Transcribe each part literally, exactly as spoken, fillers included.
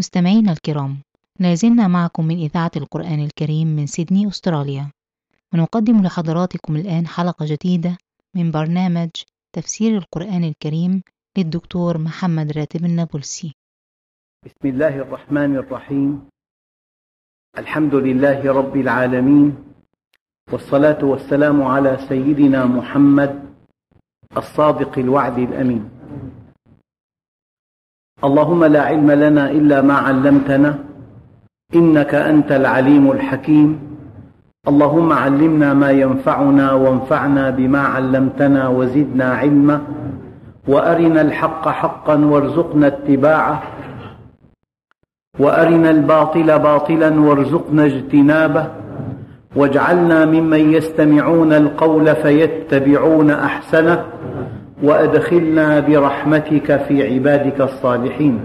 مستمعينا الكرام، لازلنا معكم من إذاعة القرآن الكريم من سيدني أستراليا، ونقدم لحضراتكم الآن حلقة جديدة من برنامج تفسير القرآن الكريم للدكتور محمد راتب النابلسي. بسم الله الرحمن الرحيم. الحمد لله رب العالمين، والصلاة والسلام على سيدنا محمد الصادق الوعد الأمين. اللهم لا علم لنا إلا ما علمتنا، إنك أنت العليم الحكيم. اللهم علمنا ما ينفعنا وانفعنا بما علمتنا وزدنا علما، وأرنا الحق حقا وارزقنا اتباعه، وأرنا الباطل باطلا وارزقنا اجتنابه، واجعلنا ممن يستمعون القول فيتبعون أحسنه، وأدخلنا برحمتك في عبادك الصالحين.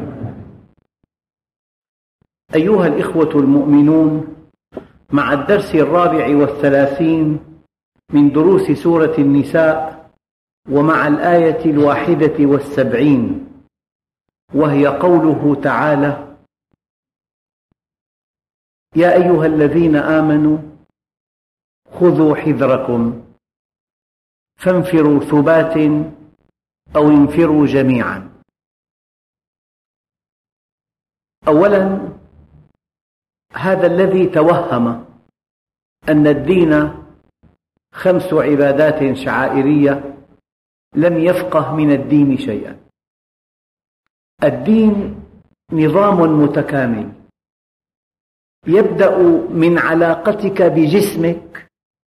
أيها الإخوة المؤمنون، مع الدرس الرابع والثلاثين من دروس سورة النساء، ومع الآية الواحدة والسبعين، وهي قوله تعالى: يا أيها الذين آمنوا خذوا حذركم فانفروا ثبات أو انفروا جميعا. أولا، هذا الذي توهم أن الدين خمس عبادات شعائرية لم يفقه من الدين شيئا. الدين نظام متكامل يبدأ من علاقتك بجسمك،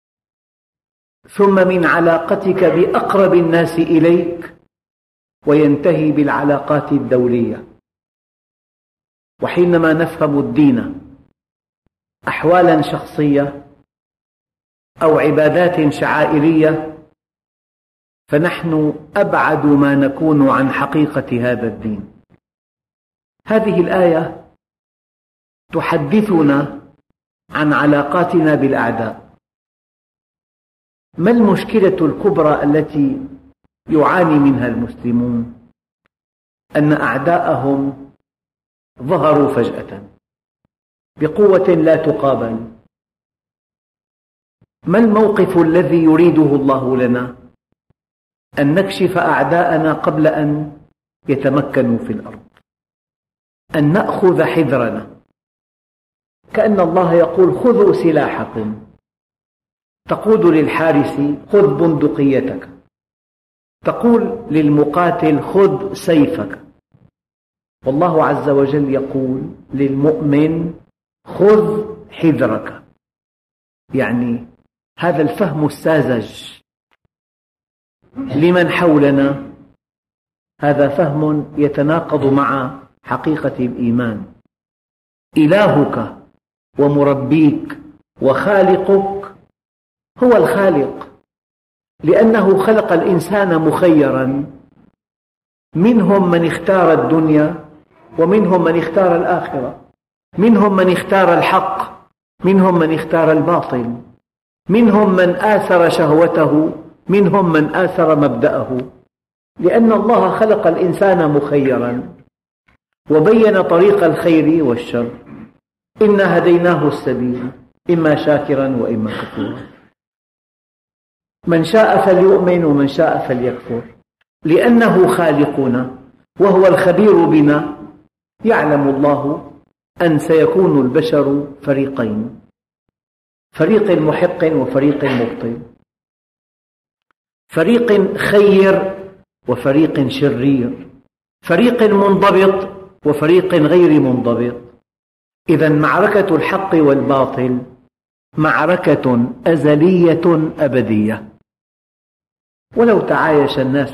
ثم من علاقتك بأقرب الناس إليك، وينتهي بالعلاقات الدولية. وحينما نفهم الدين أحوالا شخصية أو عبادات شعائرية، فنحن أبعد ما نكون عن حقيقة هذا الدين. هذه الآية تحدثنا عن علاقاتنا بالأعداء. ما المشكلة الكبرى التي يعاني منها المسلمون؟ أن أعداءهم ظهروا فجأة بقوة لا تقابل. ما الموقف الذي يريده الله لنا؟ أن نكشف أعداءنا قبل أن يتمكنوا في الأرض، أن نأخذ حذرنا. كأن الله يقول: خذوا سلاحكم. تقول للحارس: خذ بندقيتك. تقول للمقاتل: خذ سيفك. والله عز وجل يقول للمؤمن: خذ حذرك. يعني هذا الفهم الساذج لمن حولنا هذا فهم يتناقض مع حقيقة الإيمان. إلهك ومربيك وخالقك هو الخالق، لأنه خلق الإنسان مخيرا، منهم من اختار الدنيا ومنهم من اختار الآخرة، منهم من اختار الحق منهم من اختار الباطل، منهم من آثر شهوته منهم من آثر مبدأه، لأن الله خلق الإنسان مخيرا وبين طريق الخير والشر. إنا هديناه السبيل إما شاكرا وإما كفورا. من شاء فليؤمن ومن شاء فليكفر، لأنه خالقنا وهو الخبير بنا. يعلم الله أن سيكون البشر فريقين، فريق محق وفريق مبطل، فريق خير وفريق شرير، فريق منضبط وفريق غير منضبط. إذن معركة الحق والباطل معركة أزلية أبدية. ولو تعايش الناس